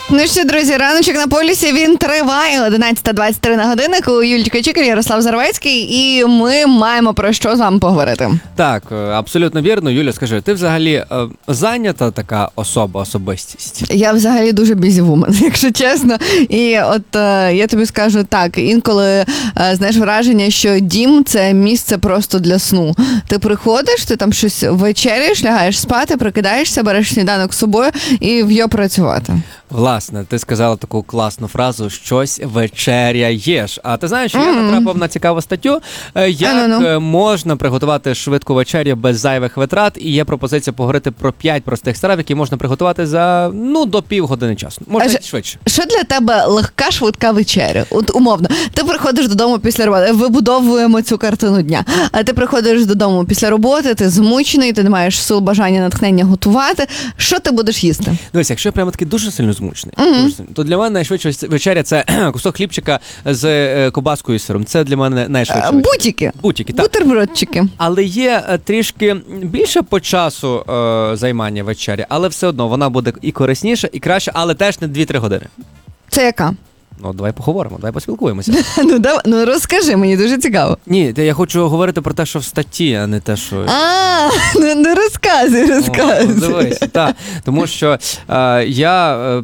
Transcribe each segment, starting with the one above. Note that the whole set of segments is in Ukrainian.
Ну що, друзі, раночок на полюсі, він триває. 11:23 на годиннику. Юлічка Чікер, Ярослав Зарвецький. І ми маємо про що з вами поговорити. Так, абсолютно вірно. Юля, скажи, ти взагалі зайнята така особистість? Я взагалі дуже бізі-вумен, якщо чесно. І от я тобі скажу так, інколи, знаєш, враження, що дім – це місце просто для сну. Ти приходиш, ти там щось вечеряєш, лягаєш спати, прокидаєшся, береш сніданок з собою і в'йо працювати. Власне, ти сказала таку класну фразу «щось вечеряєш». А ти знаєш, що я натрапив на цікаву статтю, як можна приготувати швидку вечерю без зайвих витрат, і є пропозиція поговорити про 5 простих страв, які можна приготувати за, до півгодини часу. Можна швидше. Що для тебе легка, швидка вечеря? От умовно, ти приходиш додому після роботи, вибудовуємо цю картину дня, а ти приходиш додому після роботи, ти змучений, ти не маєш сил, бажання, натхнення готувати. Що ти будеш їсти? Дивись, якщо я прямо таки дуже сильно змучений, то для мене найшвидша вечеря – це кусок хлібчика з ковбаскою і сиром. Це для мене найшвидша вечеря. Бутики, так. Бутербродчики. Але є трішки більше по часу займання вечері, але все одно вона буде і корисніша, і краще, але теж не 2-3 години. Це яка? Ну, давай поговоримо, давай поспілкуємося. Ну розкажи, мені дуже цікаво. Ні, я хочу говорити про те, що в статті, а не те, що... Ну розказуй. Дивись, так. Тому що я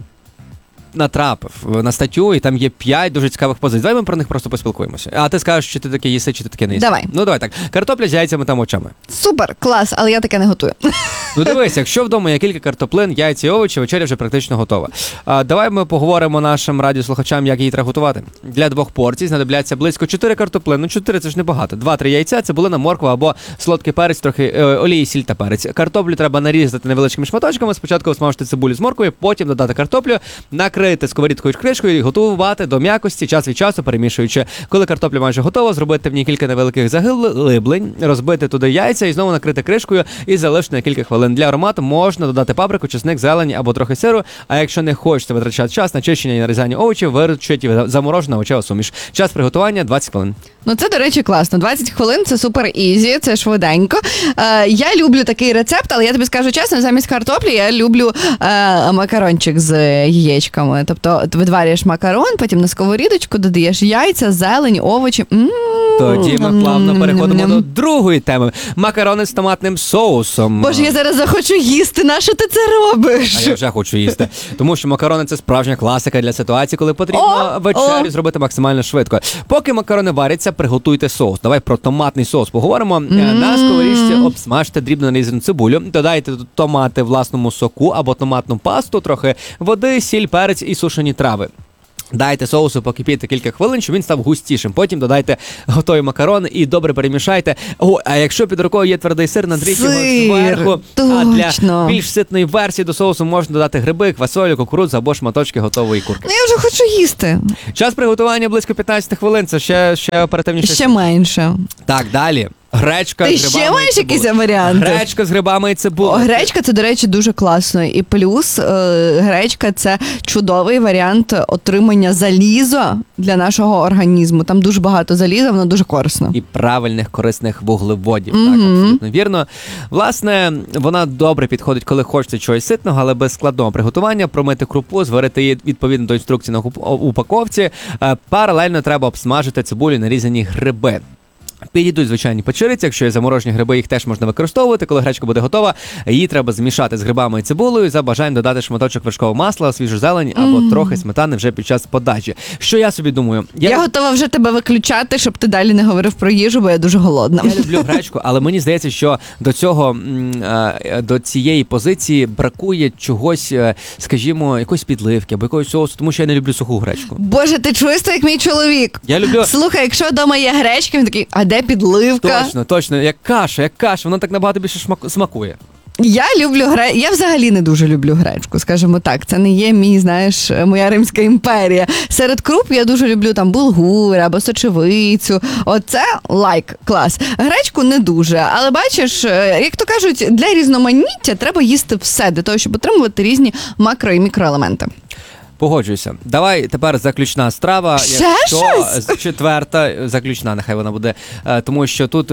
натрапив на статтю, і там є 5 дуже цікавих позицій. Давай ми про них просто поспілкуємося. А ти скажеш, чи ти таке їси, чи ти таке не їси. Давай. Ну, давай так. Картопля з яйцями та мочами. Супер, клас, але я таке не готую. Ну, дивись, якщо вдома є кілька картоплин, яйця і овочі, вечеря вже практично готова. Давай ми поговоримо нашим радіослухачам, як її треба готувати. Для 2 порцій знадобляться близько 4 картоплин. Ну, 4 – це ж небагато. 2-3 яйця, цибулина, морква або солодкий перець, трохи олії, сіль та перець. Картоплю треба нарізати невеличкими шматочками. Спочатку смажити цибулю з морквою, потім додати картоплю, накрити сковорідкою кришкою і готувати до м'якості, час від часу перемішуючи. Коли картопля майже готова, зробити в ній кілька невеликих заглиблень, розбити туди яйця і знову накрити кришкою і залишити на кілька хвилин. Для аромату можна додати паприку, чесник, зелень або трохи сиру, а якщо не хочете витрачати час на чищення і нарізання овочів, виручить заморожена овочева суміш. Час приготування 20 хвилин. Ну це, до речі, класно. 20 хвилин – це супер ізі, це швиденько. Я люблю такий рецепт, але я тобі скажу чесно, замість картоплі я люблю макарончик з яєчками. Тобто видварюєш макарон, потім на сковорідочку додаєш яйця, зелень, овочі. Тоді ми плавно переходимо до другої теми. Макарони з томатним соусом. Боже, я зараз захочу їсти. Нащо ти це робиш? А я вже хочу їсти. Тому що макарони – це справжня класика для ситуації, коли потрібно вечерю зробити максимально швидко. Поки макарони варяться, приготуйте соус. Давай про томатний соус поговоримо. На сковорідці обсмажте дрібно нарізану цибулю, додайте томати власному соку або томатну пасту, трохи води, сіль, перець і сушені трави. Дайте соусу покипіти кілька хвилин, щоб він став густішим. Потім додайте готові макарони і добре перемішайте. А якщо під рукою є твердий сир, надріть його зверху. Точно. А для більш ситної версії до соусу можна додати гриби, квасолю, кукурудзу або шматочки готової курки. Ну я вже хочу їсти. Час приготування близько 15 хвилин, це ще оперативніше. Ще менше. Так, далі. Гречка ти з грибами. Ти ще маєш якісь варіанти? Гречка з грибами і цибулею. Гречка – це, до речі, дуже класно. І плюс гречка – це чудовий варіант отримання заліза для нашого організму. Там дуже багато заліза, воно дуже корисно. І правильних, корисних вуглеводів. Так, абсолютно вірно. Власне, вона добре підходить, коли хочеться чогось ситного, але без складного приготування. Промити крупу, зварити її відповідно до інструкції на упаковці. Паралельно треба обсмажити цибулю, нарізані гриби. Підійдуть звичайні печериці, якщо є заморожені гриби, їх теж можна використовувати. Коли гречка буде готова, її треба змішати з грибами і цибулею, за бажанням додати шматочок вершкового масла, свіжу зелень або трохи сметани вже під час подачі. Що я собі думаю? Я готова вже тебе виключати, щоб ти далі не говорив про їжу, бо я дуже голодна. Я люблю гречку, але мені здається, що до цієї позиції бракує чогось, скажімо, якоїсь підливки або якогось соусу, тому що я не люблю суху гречку. Боже, ти чуєш це, як мій чоловік? Я люблю... Слухай, якщо вдома є гречка, він такий, а де підливка? Точно, як каша, воно так набагато більше смакує. Я люблю я взагалі не дуже люблю гречку, скажімо так. Це не є моя Римська імперія. Серед круп я дуже люблю там булгур або сочевицю. Оце клас. Гречку не дуже, але бачиш, як то кажуть, для різноманіття треба їсти все, для того, щоб отримувати різні макро- і мікроелементи. Погоджуюся. Давай тепер заключна страва. Ще щось? Четверта, заключна, нехай вона буде. Тому що тут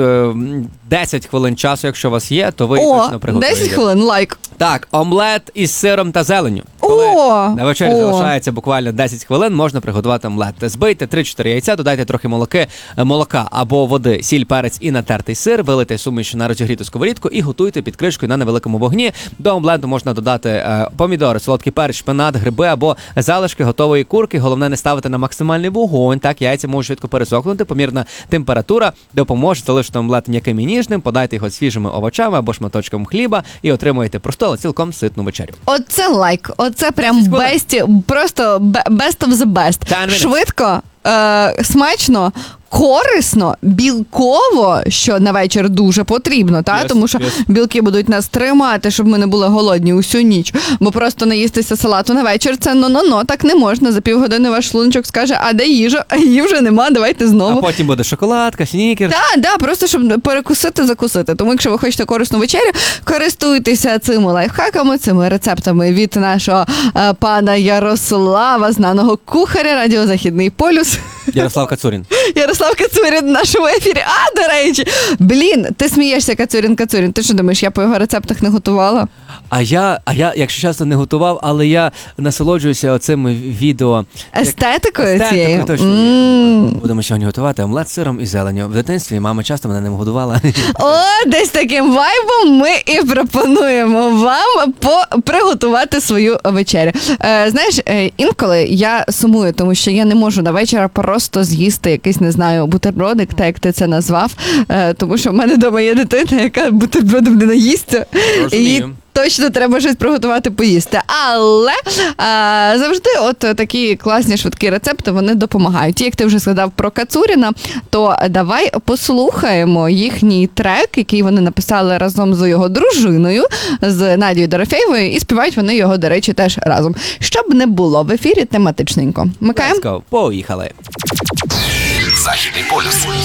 10 хвилин часу, якщо у вас є, то ви точно приготуєте. 10 хвилин, лайк. Так, омлет із сиром та зеленню. На вечері залишається буквально 10 хвилин, можна приготувати омлет. Збийте 3-4 яйця, додайте трохи молока або води, сіль, перець і натертий сир, вилийте суміш на розігріту сковорідку і готуйте під кришкою на невеликому вогні. До омлету можна додати помідори, солодкий перець, шпинат, гриби або залишки готової курки. Головне не ставити на максимальний вогонь, так яйця можуть швидко пересохнути. Помірна температура допоможе залишити омлет м'яким і ніжним, подайте його свіжими овочами або шматочком хліба і отримуєте просту, але цілком ситну вечерю. Оце лайк, оце прям просто best of the best. Швидко, смачно, корисно, білково, що на вечір дуже потрібно, тому що білки будуть нас тримати, щоб ми не були голодні усю ніч. Бо просто наїстися салату на вечір, це так не можна. За півгодини ваш шлуночок скаже, а де їжа? А її вже нема, давайте знову. А потім буде шоколадка, снікерс. Так, просто щоб перекусити, закусити. Тому якщо ви хочете корисну вечерю, користуйтеся цими лайфхаками, цими рецептами від нашого пана Ярослава, знаного кухаря, Радіо Західний полюс. Ярослав Кацурін. Ярослав Кацурін в нашому ефірі. До речі, ти смієшся, Кацурін. Ти що думаєш, я по його рецептах не готувала? А я, якщо чесно, не готував, але я насолоджуюся оцими відео. Естетикою цією? Точно. Будемо сьогодні готувати омлет з сиром і зеленню. В дитинстві мама часто мене ним годувала. Десь таким вайбом ми і пропонуємо вам приготувати свою вечерю. Знаєш, інколи я сумую, тому що я не можу на вечір просто з'їсти якийсь, не знаю, бутербродик, так як ти це назвав, тому що в мене вдома є дитина, яка бутербродом не наїсться. Розумію. Точно треба щось приготувати, поїсти. Але завжди такі класні швидкі рецепти, вони допомагають. Як ти вже згадав про Кацуріна, то давай послухаємо їхній трек, який вони написали разом з його дружиною, з Надією Дорофєєвою, і співають вони його, до речі, теж разом. Щоб не було в ефірі тематичненько. Микаємо? Поїхали. Західний полюс.